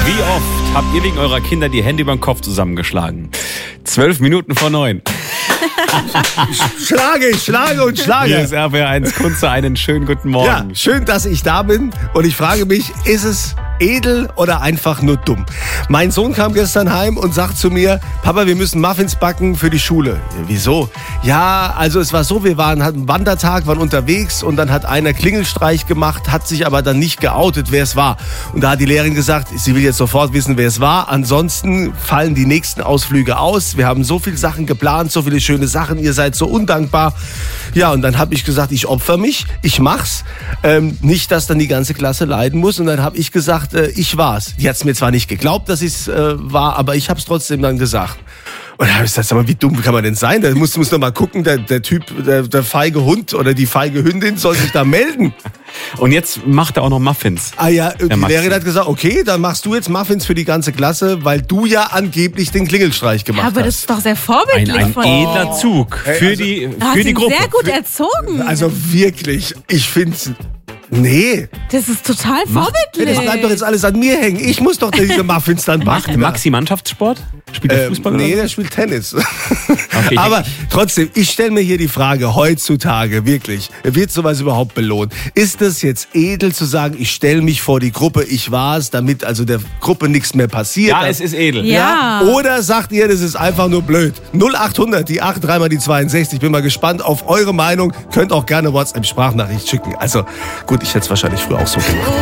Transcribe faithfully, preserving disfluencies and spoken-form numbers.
Wie oft habt ihr wegen eurer Kinder die Hände über den Kopf zusammengeschlagen? Zwölf Minuten vor neun. Schlage, schlage und schlage. Hier ist R B R eins Kunze, einen schönen guten Morgen. Ja, schön, dass ich da bin. Und ich frage mich, ist es edel oder einfach nur dumm? Mein Sohn kam gestern heim und sagt zu mir, Papa, wir müssen Muffins backen für die Schule. Ja, wieso? Ja, also es war so, wir waren, hatten einen Wandertag, waren unterwegs und dann hat einer Klingelstreich gemacht, hat sich aber dann nicht geoutet, wer es war. Und da hat die Lehrerin gesagt, sie will jetzt sofort wissen, wer es war. Ansonsten fallen die nächsten Ausflüge aus. Wir haben so viele Sachen geplant, so viele schöne Sachen, ihr seid so undankbar. Ja, und dann habe ich gesagt, ich opfer mich, ich mach's. Ähm, nicht, dass dann die ganze Klasse leiden muss. Und dann habe ich gesagt, äh, ich war's. Die hat's mir zwar nicht geglaubt, dass ich's äh, war, aber ich habe es trotzdem dann gesagt. Und da habe ich gesagt, sag mal, wie dumm kann man denn sein? Da muss, muss noch mal gucken, der, der Typ, der, der feige Hund oder die feige Hündin soll sich da melden. Und jetzt macht er auch noch Muffins. Ah ja, die Lehrerin hat gesagt, okay, dann machst du jetzt Muffins für die ganze Klasse, weil du ja angeblich den Klingelstreich gemacht Ja, aber hast. das ist doch sehr vorbildlich Ein, ein von edler Zug für Hey, also, die, Du hast für die ihn Gruppe. sehr gut erzogen. Also wirklich, ich finde nee. Das ist total Macht- vorbildlich. Das bleibt doch jetzt alles an mir hängen. Ich muss doch diese Muffins dann Macht machen. Maxi Mannschaftssport? Spielt er Ähm, Fußball? nee, oder? der spielt Tennis. Okay. Aber trotzdem, ich stelle mir hier die Frage, heutzutage wirklich, wird sowas überhaupt belohnt? Ist es jetzt edel zu sagen, ich stelle mich vor die Gruppe, ich war's, damit also der Gruppe nichts mehr passiert? Ja, es ist edel. Ja. Oder sagt ihr, das ist einfach nur blöd? null acht hundert, die acht, dreimal die zweiundsechzig. Bin mal gespannt auf eure Meinung. Könnt auch gerne WhatsApp-Sprachnachricht schicken. Also gut, ich hätte es wahrscheinlich früher auch so gemacht.